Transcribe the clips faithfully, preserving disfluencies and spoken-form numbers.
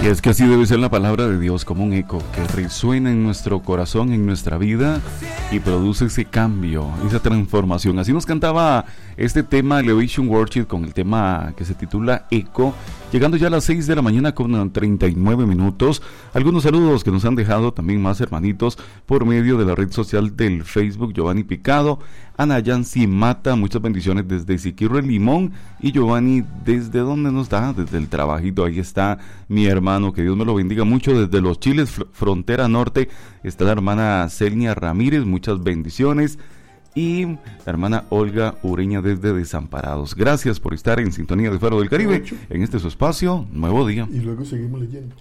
Y es que así debe ser la palabra de Dios, como un eco que resuena en nuestro corazón, en nuestra vida, y produce ese cambio, esa transformación. Así nos cantaba este tema Elevation Worship con el tema que se titula Eco, llegando ya a las seis de la mañana con treinta y nueve minutos. Algunos saludos que nos han dejado también más hermanitos por medio de la red social del Facebook. Giovanni Picado, Ana Yancy Mata, muchas bendiciones desde Siquirro, Limón. Y Giovanni, ¿desde dónde nos da? Desde el trabajito, ahí está mi hermano, que Dios me lo bendiga mucho. Desde Los Chiles, fr- frontera norte, está la hermana Celnia Ramírez, muchas bendiciones. Y la hermana Olga Ureña desde Desamparados. Gracias por estar en sintonía de Faro del Caribe, en este su espacio, Nuevo Día. Y luego seguimos leyendo.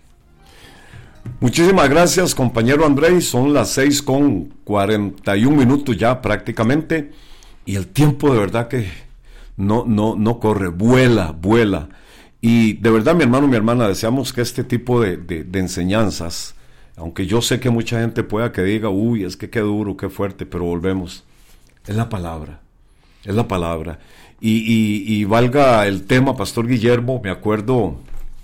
Muchísimas gracias, compañero Andrés. Son las seis con cuarenta y un minutos ya prácticamente, y el tiempo de verdad que no, no, no corre, vuela, vuela. Y de verdad, mi hermano, mi hermana, deseamos que este tipo de, de, de enseñanzas, aunque yo sé que mucha gente pueda que diga, uy, es que qué duro, qué fuerte, pero volvemos, es la palabra, es la palabra. Y, y, y valga el tema, Pastor Guillermo, me acuerdo,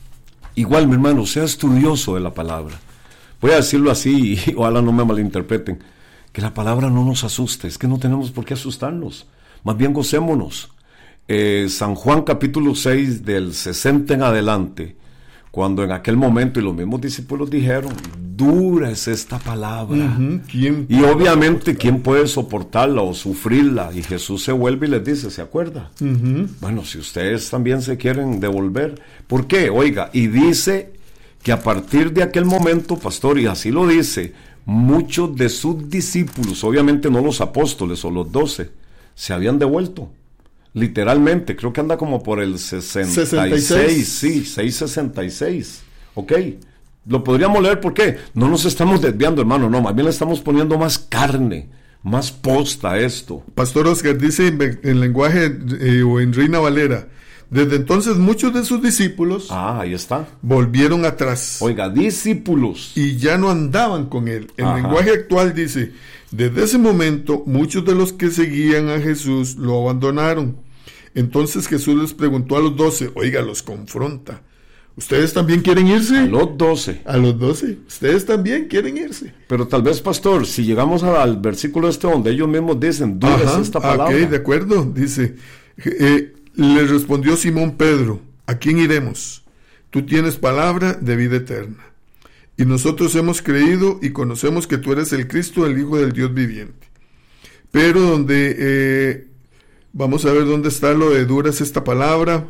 igual, mi hermano, sea estudioso de la palabra. Voy a decirlo así, y ojalá no me malinterpreten, que la palabra no nos asuste, es que no tenemos por qué asustarnos, más bien gocémonos. Eh, San Juan capítulo seis, del sesenta en adelante, cuando en aquel momento, y los mismos discípulos dijeron, dura es esta palabra, Uh-huh. ¿Quién y obviamente, ¿quién puede soportarla o sufrirla? Y Jesús se vuelve y les dice, ¿se acuerda? Uh-huh. Bueno, si ustedes también se quieren devolver, ¿por qué? Oiga, y dice que a partir de aquel momento, pastor, y así lo dice, muchos de sus discípulos, obviamente no los apóstoles o los doce, se habían devuelto. Literalmente, creo que anda como por el sesenta y seis, sesenta y seis. sí, seiscientos sesenta y seis, ok, lo podríamos leer, ¿por qué? No nos estamos desviando, hermano, no, más bien le estamos poniendo más carne, más posta a esto. Pastor Oscar dice en, en lenguaje eh, o en Reina Valera, desde entonces muchos de sus discípulos Ah, ahí está. volvieron atrás. Oiga, discípulos. Y ya no andaban con él. En Ajá. lenguaje actual dice, desde ese momento muchos de los que seguían a Jesús lo abandonaron. Entonces Jesús les preguntó a los doce, oiga, los confronta, ¿ustedes también quieren irse? A los doce. A los doce, ¿ustedes también quieren irse? Pero tal vez, pastor, si llegamos a- al versículo este donde ellos mismos dicen, dura es Ajá, esta palabra. ok, de acuerdo, dice, eh, le respondió Simón Pedro, ¿a quién iremos? Tú tienes palabra de vida eterna. Y nosotros hemos creído y conocemos que tú eres el Cristo, el Hijo del Dios viviente. Pero donde, eh, vamos a ver dónde está lo de dura es esta palabra.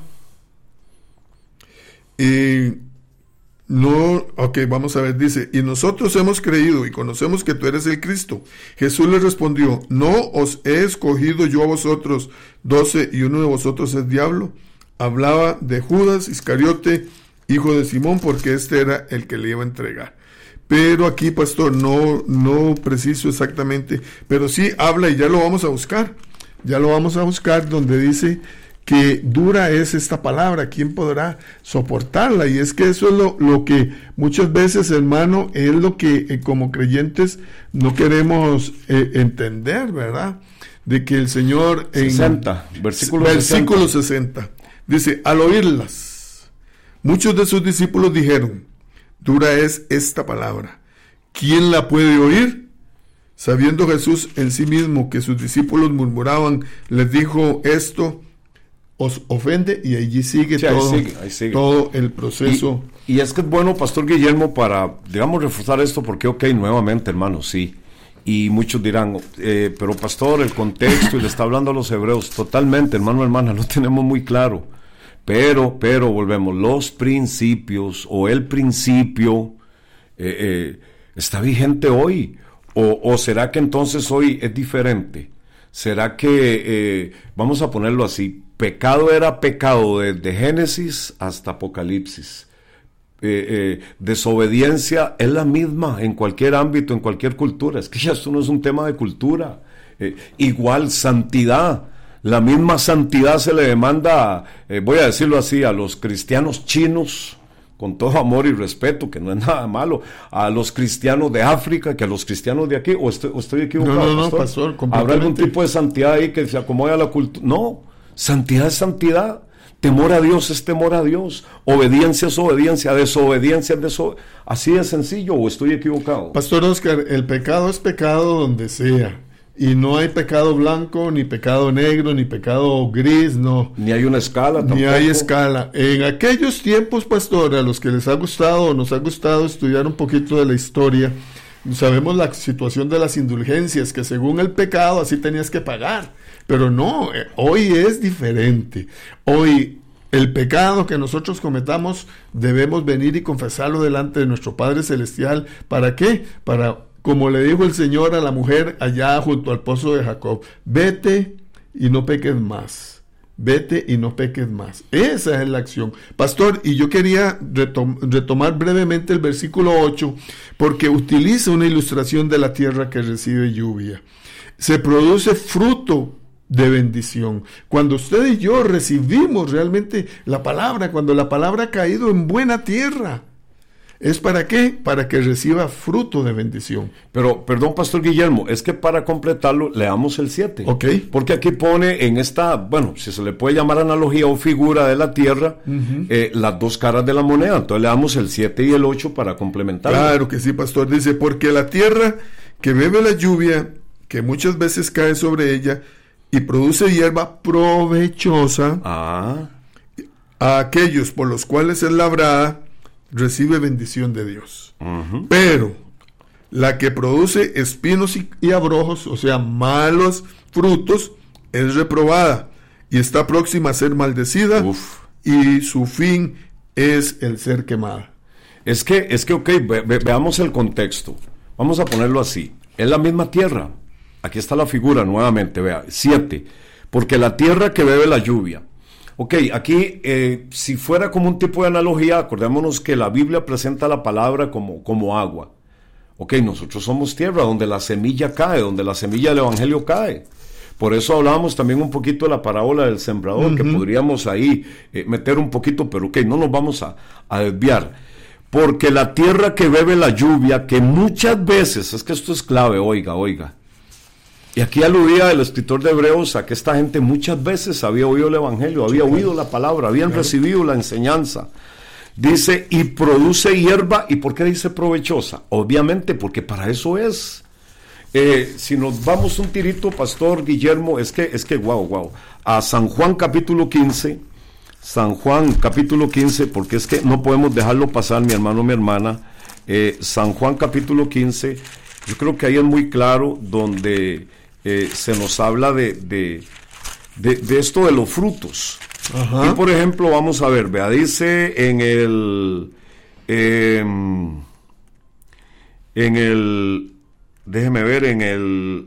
Eh, no, ok, vamos a ver, dice, y nosotros hemos creído y conocemos que tú eres el Cristo. Jesús le respondió, ¿no os he escogido yo a vosotros doce y uno de vosotros es diablo? Hablaba de Judas Iscariote, hijo de Simón, porque este era el que le iba a entregar. Pero aquí, pastor, no, no preciso exactamente, pero sí habla y ya lo vamos a buscar, ya lo vamos a buscar donde dice que dura es esta palabra, ¿quién podrá soportarla? Y es que eso es lo, lo que muchas veces, hermano, es lo que eh, como creyentes no queremos eh, entender, ¿verdad? De que el Señor en sesenta, versículo, versículo sesenta dice, al oírlas, muchos de sus discípulos dijeron, dura es esta palabra, ¿quién la puede oír? Sabiendo Jesús en sí mismo que sus discípulos murmuraban, les dijo esto, os ofende, y allí sigue, Sí, ahí todo, sigue, ahí sigue. todo el proceso. Y, y es que es bueno, pastor Guillermo, para, digamos, reforzar esto, porque, ok, nuevamente, hermano, sí. Y muchos dirán, eh, pero pastor, el contexto, y le está hablando a los hebreos, totalmente, hermano, hermana, lo tenemos muy claro. Pero, pero, volvemos, los principios, o el principio, eh, eh, está vigente hoy. O, o será que entonces hoy es diferente. ¿Será que, eh, vamos a ponerlo así, pecado era pecado desde Génesis hasta Apocalipsis? Eh, eh, desobediencia es la misma en cualquier ámbito, en cualquier cultura. Es que ya esto no es un tema de cultura. Eh, igual, santidad. La misma santidad se le demanda, eh, voy a decirlo así, a los cristianos chinos, con todo amor y respeto, que no es nada malo, a los cristianos de África, que a los cristianos de aquí, o estoy, o estoy equivocado, No, no, no, pastor. pastor, ¿Habrá algún completamente. tipo de santidad ahí que se acomode a la cultura? No, santidad es santidad. Temor a Dios es temor a Dios. Obediencia es obediencia. Desobediencia es desobediencia. Así de sencillo, ¿o estoy equivocado? Pastor Oscar, el pecado es pecado donde sea. Y no hay pecado blanco, ni pecado negro, ni pecado gris, no. Ni hay una escala tampoco. Ni hay escala. En aquellos tiempos, pastor, a los que les ha gustado o nos ha gustado estudiar un poquito de la historia, sabemos la situación de las indulgencias, que según el pecado así tenías que pagar. Pero no, eh, hoy es diferente. Hoy el pecado que nosotros cometamos debemos venir y confesarlo delante de nuestro Padre Celestial. ¿Para qué? Para, como le dijo el Señor a la mujer allá junto al pozo de Jacob, vete y no peques más. Vete y no peques más. Esa es la acción. Pastor, y yo quería retom- retomar brevemente el versículo ocho, porque utiliza una ilustración de la tierra que recibe lluvia. Se produce fruto de bendición. Cuando usted y yo recibimos realmente la palabra, cuando la palabra ha caído en buena tierra, ¿es para qué? Para que reciba fruto de bendición. Pero, perdón, Pastor Guillermo, es que para completarlo, leamos el siete. Ok. Porque aquí pone en esta, bueno, si se le puede llamar analogía o figura de la tierra, uh-huh. eh, las dos caras de la moneda. Entonces leamos el siete y el ocho para complementarlo. Claro que sí, Pastor. Dice, porque la tierra que bebe la lluvia, que muchas veces cae sobre ella, y produce hierba provechosa ah. a aquellos por los cuales es labrada, recibe bendición de Dios. Uh-huh. Pero la que produce espinos y, y abrojos, o sea, malos frutos, es reprobada y está próxima a ser maldecida. Uf. Y su fin es el ser quemada. Es que, es que, ok, ve, ve, veamos el contexto. Vamos a ponerlo así. Es la misma tierra. Aquí está la figura nuevamente, vea, siete. Porque la tierra que bebe la lluvia. Ok, aquí, eh, si fuera como un tipo de analogía, acordémonos que la Biblia presenta la palabra como, como agua. Ok, nosotros somos tierra, donde la semilla cae, donde la semilla del Evangelio cae. Por eso hablábamos también un poquito de la parábola del sembrador, uh-huh. que podríamos ahí eh, meter un poquito, pero ok, no nos vamos a, a desviar. Porque la tierra que bebe la lluvia, que muchas veces, es que esto es clave, oiga, oiga. Y aquí aludía el escritor de Hebreos a que esta gente muchas veces había oído el Evangelio, había oído la palabra, habían claro. recibido la enseñanza. Dice, y produce hierba. ¿Y por qué dice provechosa? Obviamente, porque para eso es. Eh, si nos vamos un tirito, Pastor Guillermo, es que, es que, wow, wow. A San Juan capítulo quince, San Juan capítulo quince, porque es que no podemos dejarlo pasar, mi hermano, mi hermana. Eh, San Juan capítulo quince, yo creo que ahí es muy claro donde eh, se nos habla de, de, de, de esto de los frutos. Ajá. Y por ejemplo, vamos a ver, vea, dice en el, eh, en el, déjeme ver, en el,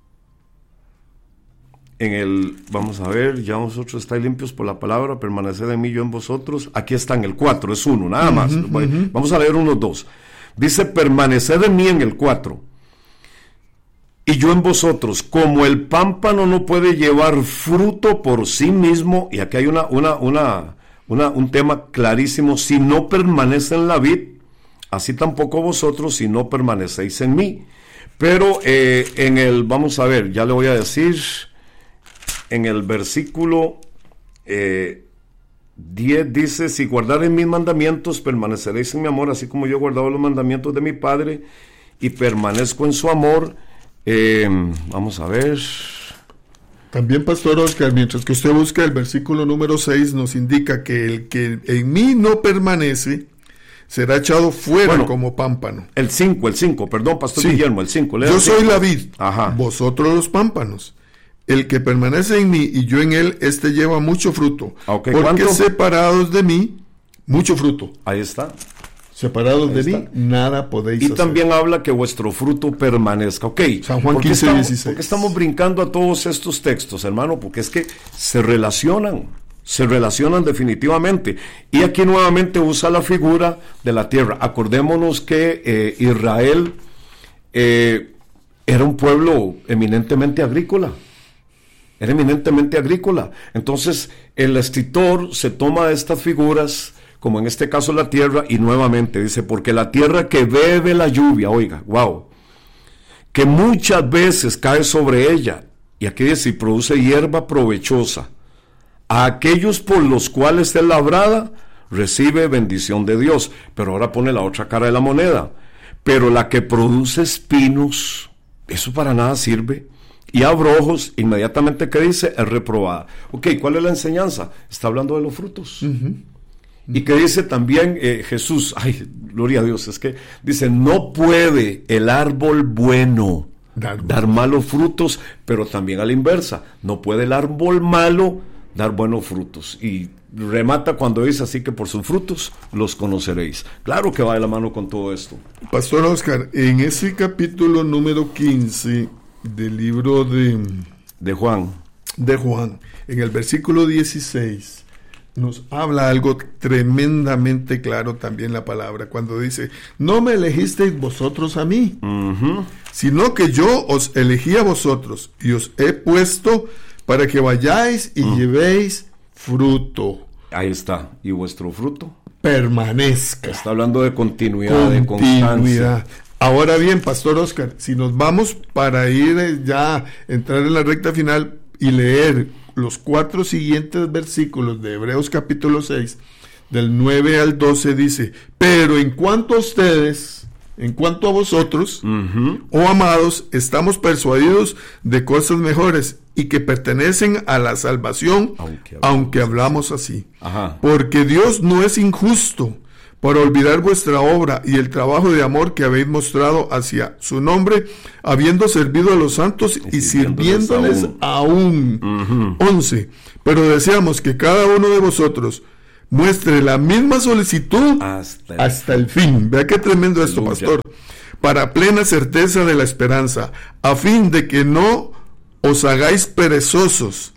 en el, vamos a ver, ya vosotros estáis limpios por la palabra, permaneced en mí, yo en vosotros. Aquí está en el cuatro, es uno, nada más. Uh-huh, uh-huh. Vamos a leer unos dos. Dice, permaneced en mí en el cuatro. Y yo en vosotros, como el pámpano no puede llevar fruto por sí mismo, y aquí hay una, una, una, una, un tema clarísimo, si no permanece en la vid, así tampoco vosotros si no permanecéis en mí. Pero eh, en el, vamos a ver, ya le voy a decir, en el versículo eh, diez dice, si guardareis mis mandamientos, permaneceréis en mi amor, así como yo he guardado los mandamientos de mi Padre, y permanezco en su amor. Eh, vamos a ver. También, Pastor Oscar, mientras que usted busca el versículo número seis, nos indica que el que en mí no permanece será echado fuera bueno, como pámpano. El cinco, el cinco, perdón, Pastor sí. Guillermo, el cinco. Yo soy la vid, Ajá. vosotros los pámpanos. El que permanece en mí y yo en él, este lleva mucho fruto. Okay, porque ¿cuánto? Separados de mí, mucho fruto. Ahí está. Separados Ahí de está. mí, nada podéis y hacer. Y también habla que vuestro fruto permanezca. Ok. San Juan quince, estamos, dieciséis. ¿Por qué estamos brincando a todos estos textos, hermano? Porque es que se relacionan. Se relacionan definitivamente. Y aquí nuevamente usa la figura de la tierra. Acordémonos que eh, Israel eh, era un pueblo eminentemente agrícola. Era eminentemente agrícola. Entonces, el escritor se toma de estas figuras, como en este caso la tierra, y nuevamente dice, porque la tierra que bebe la lluvia, oiga, wow, que muchas veces cae sobre ella, y aquí dice, y produce hierba provechosa A aquellos por los cuales es labrada, recibe bendición de Dios. Pero ahora pone la otra cara de la moneda. Pero la que produce espinos, eso para nada sirve. Y abrojos, inmediatamente que dice, es reprobada. Ok, ¿cuál es la enseñanza? Está hablando de los frutos. Uh-huh. Y que dice también eh, Jesús, ay, gloria a Dios, es que dice, no puede el árbol bueno dar, dar malos frutos, pero también a la inversa, no puede el árbol malo dar buenos frutos. Y remata cuando dice, así que por sus frutos los conoceréis. Claro que va de la mano con todo esto. Pastor Oscar, en ese capítulo número quince del libro de, de Juan, de Juan, en el versículo dieciséis, nos habla algo tremendamente claro también la palabra, cuando dice, no me elegisteis vosotros a mí, uh-huh. sino que yo os elegí a vosotros y os he puesto para que vayáis y uh-huh. llevéis fruto. Ahí está, y vuestro fruto permanezca. Está hablando de continuidad, continuidad. de constancia. Ahora bien, Pastor Oscar, si nos vamos para ir ya, entrar en la recta final y leer los cuatro siguientes versículos de Hebreos capítulo seis, del nueve al doce, dice, pero en cuanto a ustedes, en cuanto a vosotros, uh-huh. oh amados, estamos persuadidos de cosas mejores y que pertenecen a la salvación, aunque hablamos, aunque hablamos así. Ajá. Porque Dios no es injusto por olvidar vuestra obra y el trabajo de amor que habéis mostrado hacia su nombre, habiendo servido a los santos y, y sirviéndoles aún. aún. Uh-huh. once. Pero deseamos que cada uno de vosotros muestre la misma solicitud hasta el, hasta el fin. Vea qué tremendo esto, pastor. Para plena certeza de la esperanza, a fin de que no os hagáis perezosos,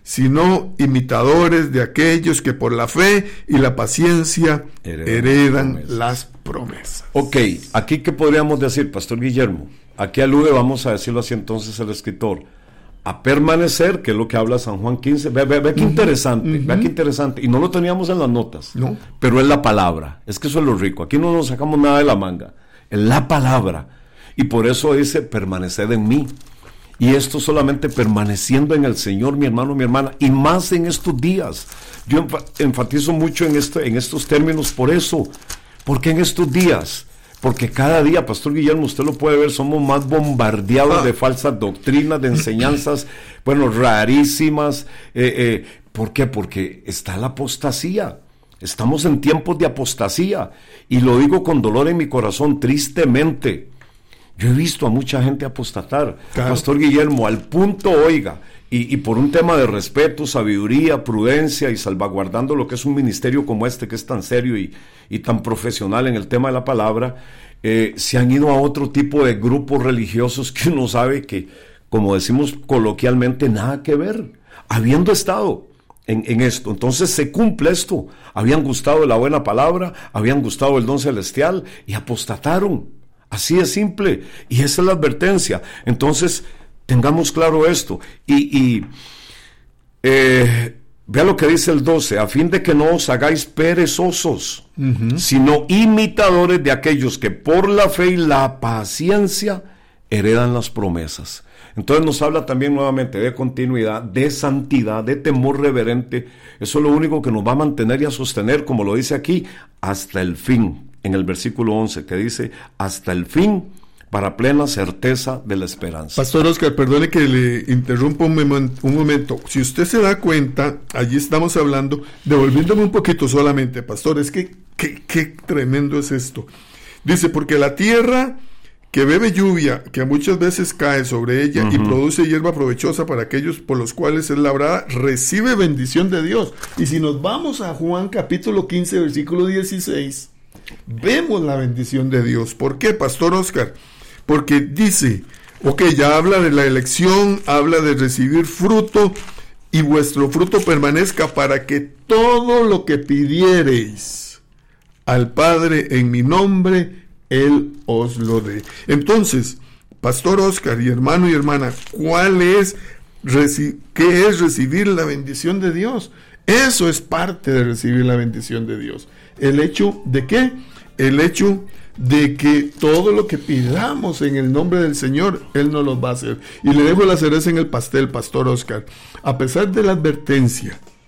sino imitadores de aquellos que por la fe y la paciencia heredan, heredan promesas. las promesas. Ok, aquí ¿qué podríamos decir, Pastor Guillermo? Aquí alude, vamos a decirlo así entonces el escritor, a permanecer, que es lo que habla San Juan quince. Ve, ve, ve qué uh-huh, interesante, uh-huh. ve qué interesante. Y no lo teníamos en las notas, no. pero es la palabra. Es que eso es lo rico. Aquí no nos sacamos nada de la manga. Es la palabra. Y por eso dice, permaneced en mí. Y esto solamente permaneciendo en el Señor, mi hermano, mi hermana, y más en estos días. Yo enfatizo mucho en, este, en estos términos por eso. ¿Por qué en estos días? Porque cada día, Pastor Guillermo, usted lo puede ver, somos más bombardeados ah. de falsas doctrinas, de enseñanzas, bueno, rarísimas. Eh, eh, ¿Por qué? Porque está la apostasía. Estamos en tiempos de apostasía. Y lo digo con dolor en mi corazón, tristemente. Yo he visto a mucha gente apostatar, claro. Pastor Guillermo, al punto, oiga, y, y por un tema de respeto, sabiduría, prudencia y salvaguardando lo que es un ministerio como este, que es tan serio y, y tan profesional en el tema de la palabra, eh, se han ido a otro tipo de grupos religiosos que uno sabe que, como decimos coloquialmente, nada que ver, habiendo estado en, en esto. Entonces se cumple esto, habían gustado de la buena palabra, habían gustado el don celestial y apostataron. Así es simple, y esa es la advertencia. Entonces, tengamos claro esto, y, y eh, vea lo que dice el doce, a fin de que no os hagáis perezosos, uh-huh. sino imitadores de aquellos que por la fe y la paciencia heredan las promesas. Entonces nos habla también nuevamente de continuidad, de santidad, de temor reverente. Eso es lo único que nos va a mantener y a sostener, como lo dice aquí, hasta el fin. En el versículo once, que dice, hasta el fin, para plena certeza de la esperanza. Pastor Oscar, perdone que le interrumpa un, mem- un momento. Si usted se da cuenta, allí estamos hablando, devolviéndome un poquito solamente, pastor, es que qué, qué tremendo es esto. Dice, porque la tierra que bebe lluvia, que muchas veces cae sobre ella uh-huh. y produce hierba provechosa para aquellos por los cuales es labrada, recibe bendición de Dios. Y si nos vamos a Juan capítulo quince, versículo dieciséis, vemos la bendición de Dios. ¿Por qué, Pastor Oscar? Porque dice, ok, ya habla de la elección, habla de recibir fruto, y vuestro fruto permanezca para que todo lo que pidiereis al Padre en mi nombre, Él os lo dé. Entonces, Pastor Oscar y hermano y hermana, ¿cuál es, reci- qué es recibir la bendición de Dios? Eso es parte de recibir la bendición de Dios. ¿El hecho de qué? El hecho de que todo lo que pidamos en el nombre del Señor, Él nos lo va a hacer. Y le dejo la cereza en el pastel, Pastor Oscar. A pesar de la advertencia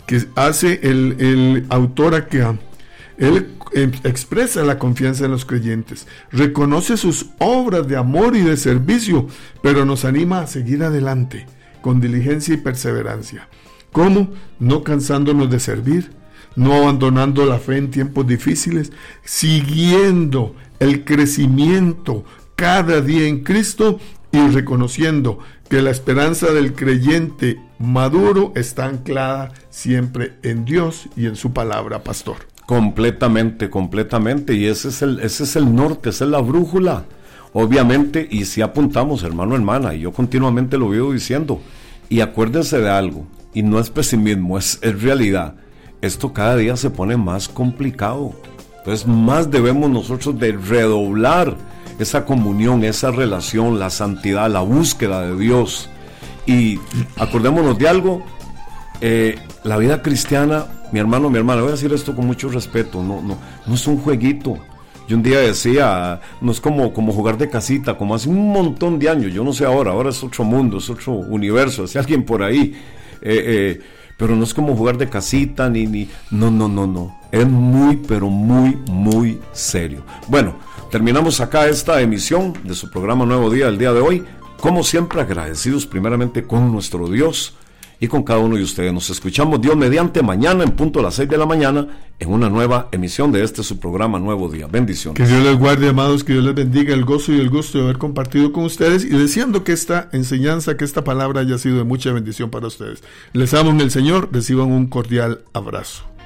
que hace el, el autor acá. Él eh, expresa la confianza en los creyentes, reconoce sus obras de amor y de servicio, pero nos anima a seguir adelante con diligencia y perseverancia. ¿Cómo? No cansándonos de servir, no abandonando la fe en tiempos difíciles, siguiendo el crecimiento cada día en Cristo y reconociendo que la esperanza del creyente maduro está anclada siempre en Dios y en su palabra, pastor. Completamente, completamente, y ese es el, ese es el norte, esa es la brújula, obviamente, y si apuntamos, hermano, hermana, y yo continuamente lo vivo diciendo, y acuérdense de algo, y no es pesimismo, es, es realidad, esto cada día se pone más complicado, entonces más debemos nosotros de redoblar esa comunión, esa relación, la santidad, la búsqueda de Dios, y acordémonos de algo, eh, la vida cristiana, mi hermano, mi hermana, voy a decir esto con mucho respeto, no, no, no es un jueguito. Yo un día decía, no es como, como jugar de casita, como hace un montón de años, yo no sé ahora, ahora es otro mundo, es otro universo, es alguien por ahí, eh, eh, pero no es como jugar de casita, ni, ni, no, no, no, no, es muy, pero muy, muy serio. Bueno, terminamos acá esta emisión de su programa Nuevo Día del día de hoy, como siempre agradecidos primeramente con nuestro Dios, y con cada uno de ustedes. Nos escuchamos Dios mediante mañana en punto a las seis de la mañana en una nueva emisión de este su programa Nuevo Día. Bendiciones. Que Dios les guarde, amados, que Dios les bendiga, el gozo y el gusto de haber compartido con ustedes y deseando que esta enseñanza, que esta palabra haya sido de mucha bendición para ustedes. Les amo en el Señor, reciban un cordial abrazo.